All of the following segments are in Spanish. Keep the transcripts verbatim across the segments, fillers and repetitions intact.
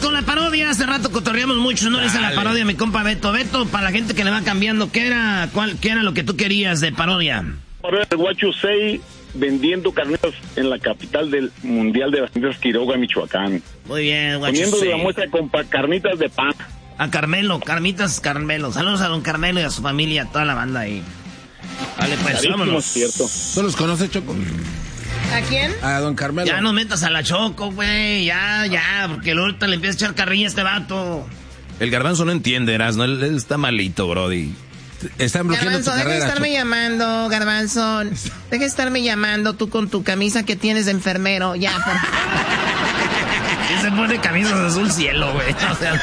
con la parodia. Hace rato cotorreamos mucho, no le hice la parodia a mi compa Beto. Beto, para la gente que le va cambiando, ¿qué era, cuál, qué era lo que tú querías de parodia? Parodia de Huachusei vendiendo carnitas en la capital del Mundial de las Carnitas, Quiroga, Michoacán. Muy bien, Huachusei. Poniendo la muestra con carnitas de pan. A Carmelo, Carmitas Carmelo. Saludos a don Carmelo y a su familia, a toda la banda ahí. Vale, pues, Carísimo, vámonos. Cierto. ¿Tú los conoces, Choco? ¿A quién? A don Carmelo. Ya no metas a la Choco, güey. Ya, ya, porque ahorita le empieza a echar carrilla a este vato. El Garbanzo no entiende, Erasmo. Él, él está malito, brody. Están bloqueando Garbanzo, tu deja de carrera, estarme Choco. llamando, Garbanzo. Deja de estarme llamando tú con tu camisa que tienes de enfermero. Ya, por favor. Y se pone camisas azul cielo, güey. O sea,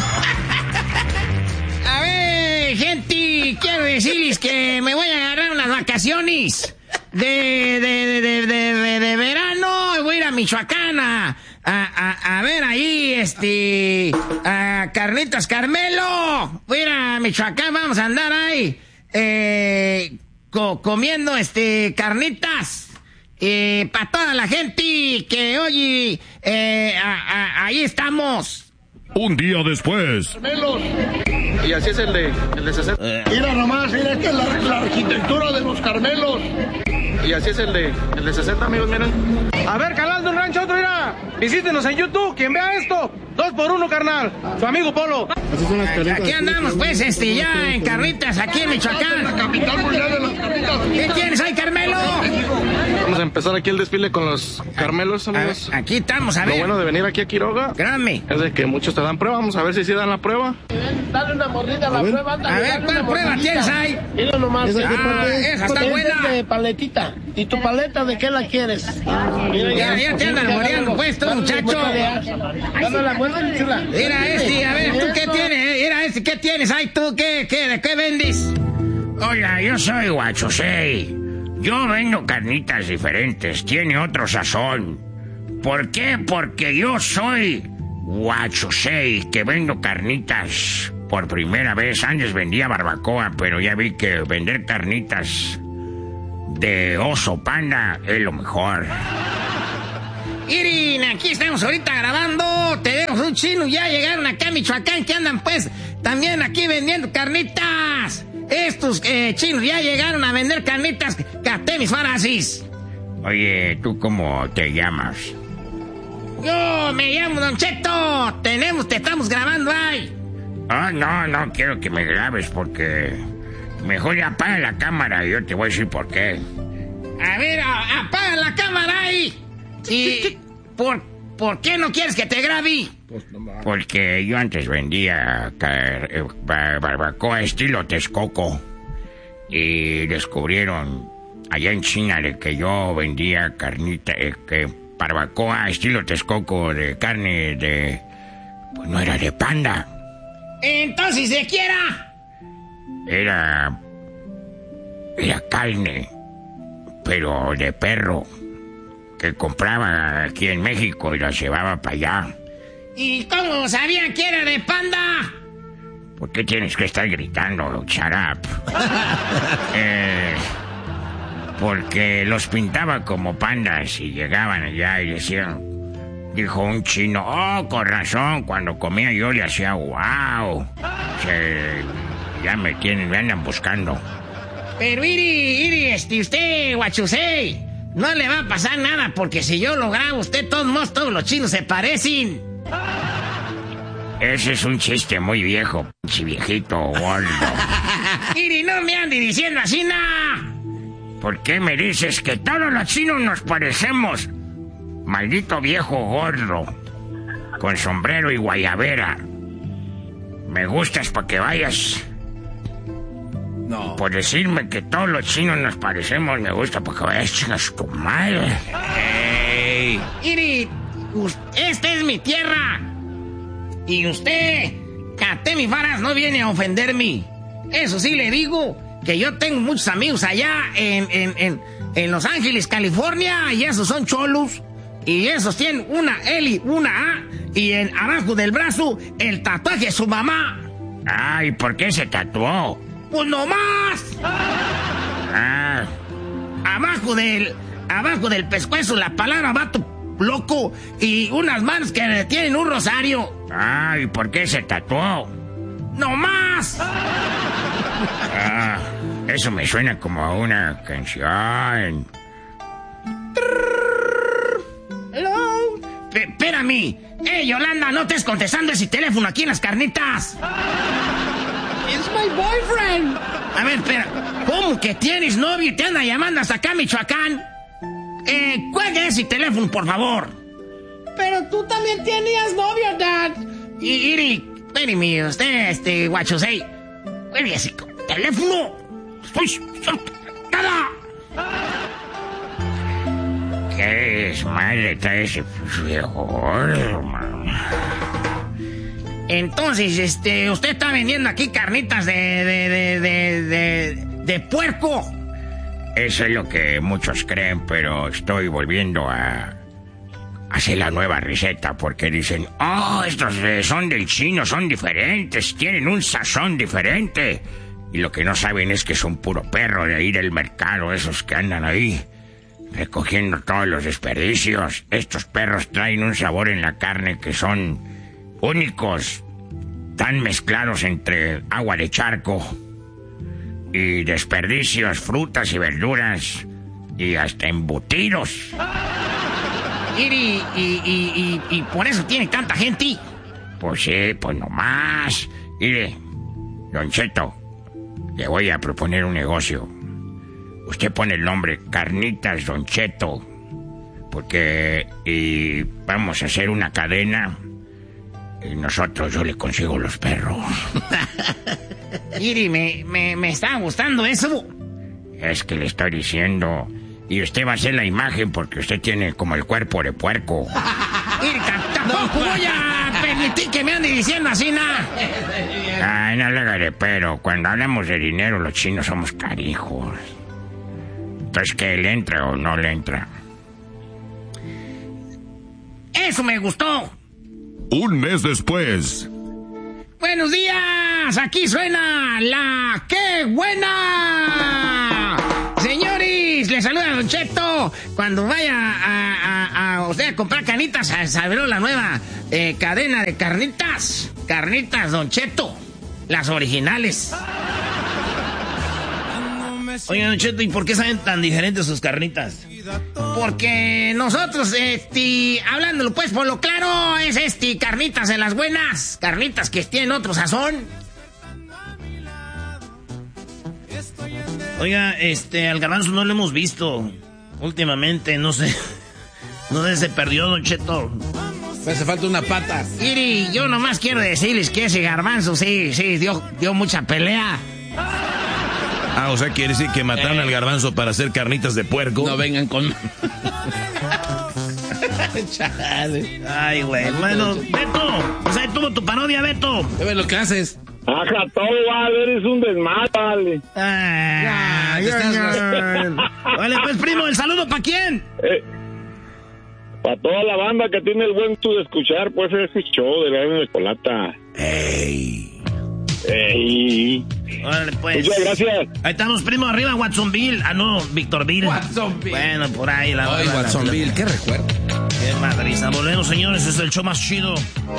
a ver, gente, quiero decirles que me voy a agarrar unas vacaciones de, de, de, de, de, de, de verano. Voy a ir a Michoacán a, a, a ver ahí, este, a Carnitas Carmelo. Voy a ir a Michoacán, vamos a andar ahí, eh, co- comiendo, este, carnitas. Eh, para toda la gente que oye, eh, a, a, ahí estamos. Un día después. Y así es el de, el de sesenta. Eh. Mira nomás, mira, esta es la, la arquitectura de los Carmelos. Y así es el de, el de sesenta, amigos, miren. A ver, canal de un rancho, otro, mira. Visítenos en YouTube, quien vea esto. Dos por uno, carnal. Su amigo Polo. Aquí andamos, pues, este, ya en Carnitas, aquí en Michoacán. La capital mundial de las carnitas. ¿Qué tienes ahí, Carmelo? Vamos a empezar aquí el desfile con los Carmelos, amigos. A- aquí estamos, a Lo ver. bueno de venir aquí a Quiroga Créanme. es de que muchos te dan prueba. Vamos a ver si sí dan la prueba. Dale una mordida a la prueba. A ver, ¿cuál prueba tienes ahí? Mira nomás. Ah, esa está buena. de paletita. ¿Y tu paleta de qué la quieres? Ya, ya te andan moreando, pues, tú, muchacho. Dame la vuelta, mi chula. Mira este, a ver, ¿tú qué tienes? Mira este, ¿qué tienes? Ay, ¿tú qué, qué, de qué vendes? Hola, yo soy Huachusei. Yo vendo carnitas diferentes, tiene otro sazón. ¿Por qué? Porque yo soy Huachusei, que vendo carnitas por primera vez. Antes vendía barbacoa, pero ya vi que vender carnitas de oso panda es lo mejor. Irin, aquí estamos ahorita grabando. Tenemos un chino, ya llegaron acá a Michoacán, que andan pues también aquí vendiendo carnitas. Estos eh, chinos ya llegaron a vender carnitas. Capté mis farasis. Oye, ¿tú cómo te llamas? Yo me llamo Don Cheto. Tenemos, te estamos grabando ahí. Ah, no, no quiero que me grabes porque mejor ya apaga la cámara y yo te voy a decir por qué. A ver, a- apaga la cámara ahí. ¿Y por, por qué no quieres que te grabe? Porque yo antes vendía car- eh, bar- barbacoa estilo Texcoco y descubrieron allá en China de que yo vendía carnita, eh, que barbacoa estilo Texcoco de carne de... pues no era de panda, Entonces, ¿de qué era? era... era carne, pero de perro, que compraba aquí en México y la llevaba para allá. ¿Y cómo sabían que era de panda? ¿Por qué tienes que estar gritando? Shut up. eh, porque los pintaba como pandas y llegaban allá y decían... Dijo un chino, oh, con razón, cuando comía yo le hacía wow. Se, ya me tienen, me andan buscando. Pero Iri, Iri, este, usted, Huachusei, no le va a pasar nada, porque si yo lo grabo, usted, todos modos, todos los chinos se parecen. Ese es un chiste muy viejo, pinche viejito gordo. Iri, no me ande diciendo así, nada. ¿Por qué me dices que todos los chinos nos parecemos? Maldito viejo gordo, con sombrero y guayabera. Me gustas para que vayas. No. Por decirme que todos los chinos nos parecemos, me gusta para que vayas, chingas tu madre. Hey. Iri, us- esta es mi tierra. Y usted, Catemi Faras, no viene a ofenderme. Eso sí le digo, que yo tengo muchos amigos allá en, en, en, en Los Ángeles, California, y esos son cholos. Y esos tienen una L y una A, y en abajo del brazo el tatuaje de su mamá. Ay, ¿por qué se tatuó? ¡Pues no más! Ah, Abajo del, abajo del pescuezo la palabra vato loco y unas manos que tienen un rosario. Ay, ah, ¿por qué se tatuó? ¡No más! Ah, eso me suena como a una canción. Hello. P- espérame. ¡Eh, Yolanda, no estés contestando ese teléfono aquí en las carnitas! It's my boyfriend. A ver, espera. ¿Cómo que tienes novio y te anda llamando hasta acá, Michoacán? Eh, cuelgue ese teléfono, por favor. Pero tú también tenías novio, Dad. Y, Iri, espérame, usted, este, guachosei. Cuelgue ese teléfono. Pues, nada. ¿Qué es madre trae ese viejo, hermano? Entonces, este, usted está vendiendo aquí carnitas de, de, de, de, de, de puerco. Eso es lo que muchos creen, pero estoy volviendo a hacer la nueva receta porque dicen, oh, estos eh, son del chino, son diferentes, tienen un sazón diferente. Y lo que no saben es que son puro perro de ahí del mercado, esos que andan ahí recogiendo todos los desperdicios. Estos perros traen un sabor en la carne que son únicos, tan mezclados entre agua de charco y desperdicios, frutas y verduras y hasta embutidos. Y, y, y, y, y por eso tiene tanta gente. Pues sí, pues nomás. Mire, Don Cheto, le voy a proponer un negocio. Usted pone el nombre Carnitas Don Cheto, porque y vamos a hacer una cadena y nosotros yo le consigo los perros. Iri, me, me, me está gustando eso. Es que le estoy diciendo. Y usted va a hacer la imagen porque usted tiene como el cuerpo de puerco. Iri, tampoco voy a permitir que me ande diciendo así nada. Ay, no le haga pero cuando hablamos de dinero los chinos somos carijos. Entonces, ¿qué le entra o no le entra? Eso me gustó. Un mes después. Buenos días, aquí suena la ¡Qué buena! Señores, les saluda Don Cheto. Cuando vaya a, a, a usted a comprar carnitas, se abrió la nueva eh, cadena de carnitas. Carnitas Don Cheto, las originales. Oigan, Don Cheto, ¿y por qué saben tan diferentes sus carnitas? Porque nosotros, este, hablándolo pues por lo claro, es este, carnitas de las buenas, carnitas que tienen otro sazón. Oiga, este, al garbanzo no lo hemos visto últimamente, no sé, no sé, se perdió, Don Cheto. Me hace falta una pata. Iri, yo nomás quiero decirles que ese garbanzo sí, sí, dio, dio mucha pelea. Ah, o sea, quiere decir que mataron eh. al garbanzo para hacer carnitas de puerco. No vengan con... Ay, güey. Bueno, Beto, o sea, tuvo tu parodia, Beto. ¿Qué ves lo que haces? Ajá, todo vale, eres un desmadre, vale. Ah, ya, ya, ya. Vale, pues, primo, ¿el saludo para quién? Eh, para toda la banda que tiene el buen gusto de escuchar, pues, ese show de la de Colata. ¡Ey! ¡Ey! Órale, pues. Muchas gracias. Ahí estamos, primo, arriba, Watsonville. Ah, no, Victorville. Watsonville. Bueno, por ahí la Ay, Watsonville, qué recuerdo. Qué madriza. Volvemos, señores, es el show más chido.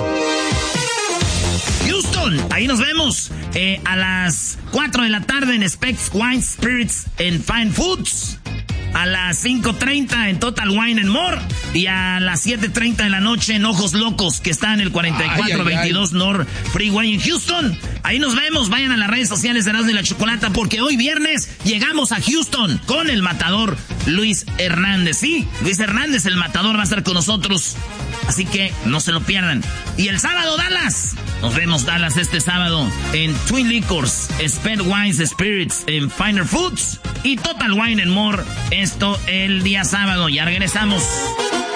Houston, ahí nos vemos eh, a las cuatro de la tarde en Specs Wine Spirits en Fine Foods. A las cinco treinta en Total Wine and More. Y a las siete treinta de la noche en Ojos Locos, que está en el cuarenta y cuatro veintidós North Freeway en Houston. Ahí nos vemos. Vayan a las redes sociales de Erasmo y la Chocolata, porque hoy viernes llegamos a Houston con el matador Luis Hernández. Sí, Luis Hernández, el matador, va a estar con nosotros. Así que no se lo pierdan. Y el sábado, Dallas. Nos vemos, Dallas, este sábado en Twin Liquors, Sped Wines Spirits en Finer Foods y Total Wine and More. Esto el día sábado. Ya regresamos.